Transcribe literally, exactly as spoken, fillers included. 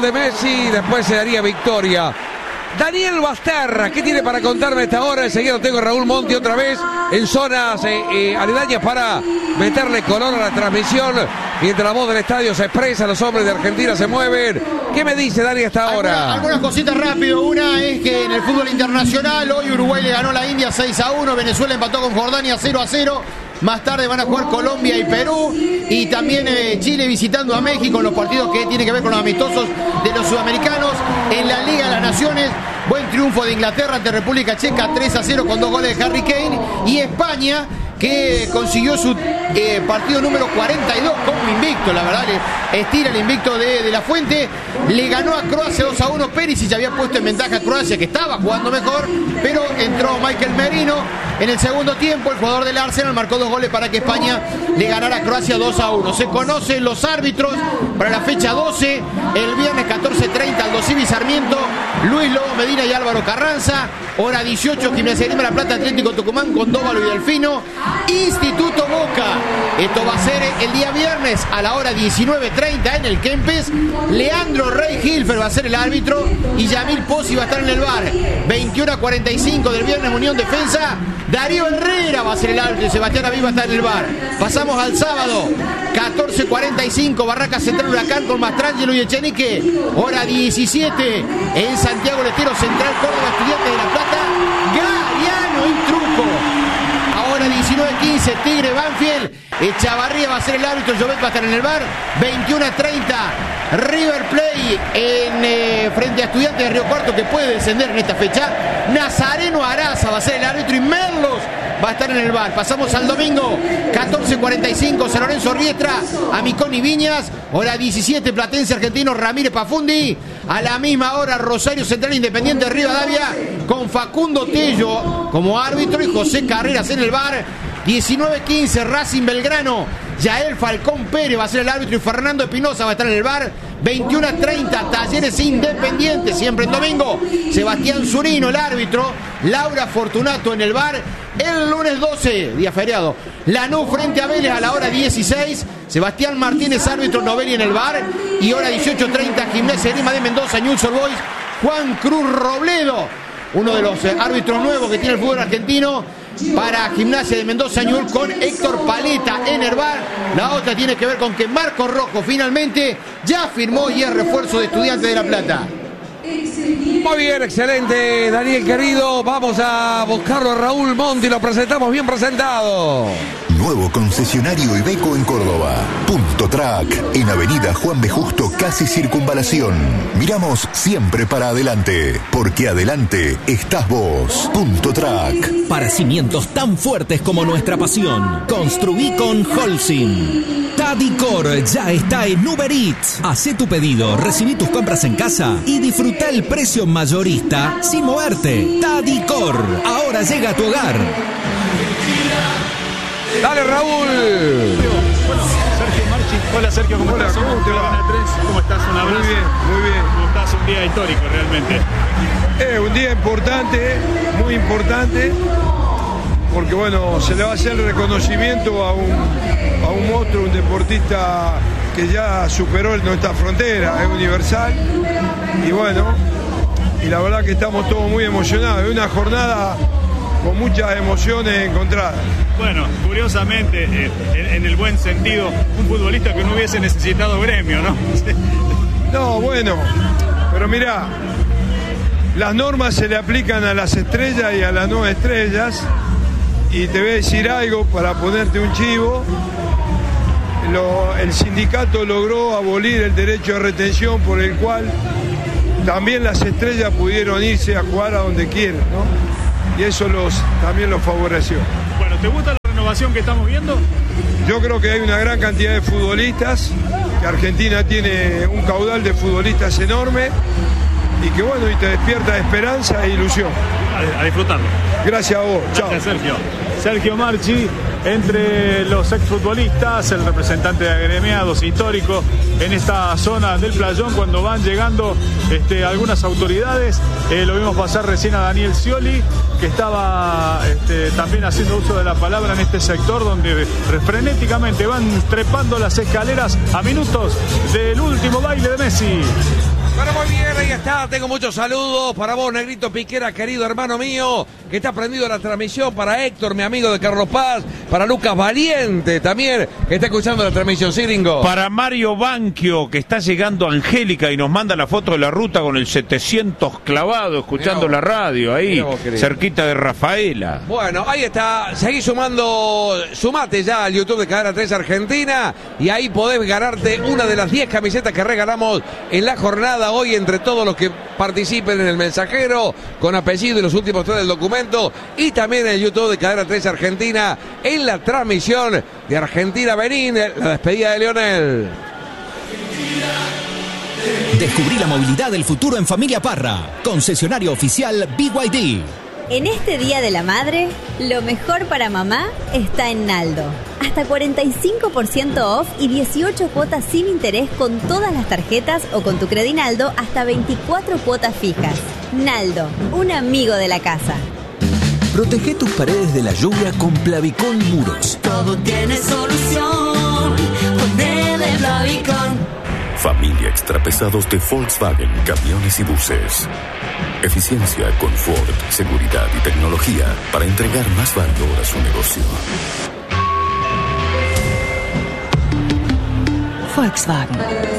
de Messi, después se daría victoria. Daniel Basterra, ¿qué tiene para contarme a esta hora? Enseguida tengo a Raúl Monti otra vez en zonas eh, eh, aledañas para meterle color a la transmisión. Mientras la voz del estadio se expresa, los hombres de Argentina se mueven. ¿Qué me dice Dani hasta ahora? Algunas, algunas cositas rápido. Una es que en el fútbol internacional hoy Uruguay le ganó a la India seis a uno, Venezuela empató con Jordania cero a cero. Más tarde van a jugar Colombia y Perú, y también eh, Chile visitando a México en los partidos que tienen que ver con los amistosos de los sudamericanos. En la Liga de las Naciones, buen triunfo de Inglaterra ante República Checa tres a cero con dos goles de Harry Kane. Y España, que consiguió su eh, partido número cuarenta y dos como invicto, la verdad, le estira el invicto de, de la Fuente. Le ganó a Croacia dos a uno. Perisic había puesto en ventaja a Croacia, que estaba jugando mejor, pero entró Michael Merino en el segundo tiempo. El jugador del Arsenal marcó dos goles para que España le ganara a Croacia dos a uno. Se conocen los árbitros para la fecha doce, el viernes catorce treinta, Aldo Civi Sarmiento, Luis Lobo Medina y Álvaro Carranza. Hora dieciocho, Gimnasia Grima La Plata, Atlético Tucumán con Dóvalo y Delfino. Instituto Boca, esto va a ser el día viernes a la hora diecinueve treinta en el Kempes. Leandro Rey Hilfer va a ser el árbitro y Yamil Pozzi va a estar en el bar. veintiuno a cuarenta y cinco del viernes, Unión Defensa, Darío Herrera va a ser el árbitro y Sebastián Aviv va a estar en el bar. Pasamos al sábado, catorce cuarenta y cinco, Barraca Central Huracán con Mastrangelo y Echenique. Hora diecisiete en Santiago del Estero, Central Córdoba, Estudiantes de La Plata, Gariano y Truco. Ahora diecinueve quince, Tigre Banfield, Echavarría va a ser el árbitro, Jovet va a estar en el bar. veintiuno a treinta, River Plate en, eh, frente a Estudiantes de Río Cuarto, que puede descender en esta fecha. Nazareno Araza va a ser el árbitro y Merlos va a estar en el bar. Pasamos al domingo, catorce cuarenta y cinco, San Lorenzo Riestra, Amicón y Viñas. Hora diecisiete, Platense Argentino, Ramírez Pafundi. A la misma hora, Rosario Central Independiente de Rivadavia con Facundo Tello como árbitro y José Carreras en el bar. diecinueve quince, Racing Belgrano, Yael Falcón Pérez va a ser el árbitro y Fernando Espinosa va a estar en el bar. veintiuno a treinta, Talleres Independiente, siempre en domingo, Sebastián Zurino el árbitro, Laura Fortunato en el bar. El lunes doce, día feriado, Lanús frente a Vélez a la hora dieciséis, Sebastián Martínez árbitro, Novelli en el bar. Y hora dieciocho treinta, Gimnasia Grima de Mendoza, Newell's Old Boys, Juan Cruz Robledo, uno de los eh, árbitros nuevos que tiene el fútbol argentino para Gimnasia de Mendoza, Newell's, con Héctor Paleta en el bar. La otra tiene que ver con que Marco Rojo finalmente ya firmó y es refuerzo de Estudiantes de La Plata. Muy bien, excelente, Daniel querido. Vamos a buscarlo a Raúl Monti, lo presentamos bien presentado. Nuevo concesionario Iveco en Córdoba. Punto Track, en Avenida Juan B. Justo, casi Circunvalación. Miramos siempre para adelante, porque adelante estás vos. Punto Track. Para cimientos tan fuertes como nuestra pasión, construí con Holcim. Tadicor ya está en Uber Eats. Hacé tu pedido, recibí tus compras en casa y disfruta el precio mayorista sin moverte. Tadicor, ahora llega a tu hogar. Dale, Raúl. Bueno, Sergio Marchi. Hola, Sergio, ¿cómo Hola, estás? ¿cómo te va? ¿Cómo estás? Un abrazo. Muy bien, muy bien. ¿Cómo estás? Un día histórico, realmente. Es un día importante, muy importante, porque bueno, se le va a hacer el reconocimiento a un, a un monstruo, un deportista que ya superó nuestra frontera, es universal. Y bueno, y la verdad que estamos todos muy emocionados. Es una jornada con muchas emociones encontradas. Bueno, curiosamente, eh, en, en el buen sentido, un futbolista que no hubiese necesitado gremio, ¿no? No, bueno, pero mirá, las normas se le aplican a las estrellas y a las no estrellas. Y te voy a decir algo para ponerte un chivo. Lo, el sindicato logró abolir el derecho de retención por el cual también las estrellas pudieron irse a jugar a donde quieran, ¿no? Y eso los, también los favoreció. Bueno, ¿te gusta la renovación que estamos viendo? Yo creo que hay una gran cantidad de futbolistas, que Argentina tiene un caudal de futbolistas enorme y que bueno, y te despierta esperanza e ilusión. A, a disfrutarlo. Gracias a vos. Chao. Gracias, Sergio. Sergio Marchi, entre los exfutbolistas, el representante de agremiados histórico en esta zona del playón, cuando van llegando este, algunas autoridades. Eh, lo vimos pasar recién a Daniel Scioli, que estaba este, también haciendo uso de la palabra en este sector, donde frenéticamente van trepando las escaleras a minutos del último baile de Messi. Bueno, muy bien, ahí está. Tengo muchos saludos para vos, Negrito Piquera, querido hermano mío, que está prendido la transmisión. Para Héctor, mi amigo de Carlos Paz. Para Lucas Valiente también, que está escuchando la transmisión. Sí, Ringo. Para Mario Banquio, que está llegando a Angélica y nos manda la foto de la ruta con el setecientos clavado, escuchando la radio ahí, vos, cerquita de Rafaela. Bueno, ahí está. Seguí sumando, sumate ya al YouTube de Cadena tres Argentina y ahí podés ganarte una de las diez camisetas que regalamos en la jornada hoy entre todos los que participen en el mensajero con apellido y los últimos tres del documento, y también en el YouTube de Cadena tres Argentina en la transmisión de Argentina-Benín, la despedida de Lionel. Descubrí la movilidad del futuro en Familia Parra, concesionario oficial B Y D. En este Día de la Madre, lo mejor para mamá está en Naldo. Hasta cuarenta y cinco por ciento off y dieciocho cuotas sin interés con todas las tarjetas o con tu Credinaldo hasta veinticuatro cuotas fijas. Naldo, un amigo de la casa. Protege tus paredes de la lluvia con Plavicón Muros. Todo tiene solución con D de Plavicón. Familia Extrapesados de Volkswagen, camiones y buses. Eficiencia, confort, seguridad y tecnología para entregar más valor a su negocio. Volkswagen.